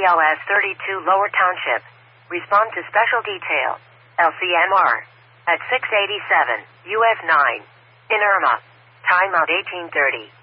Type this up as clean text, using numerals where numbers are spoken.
ACLS 32 Lower Township. Respond to special detail. LCMR. At 687 US 9. In Irma. Timeout 1830.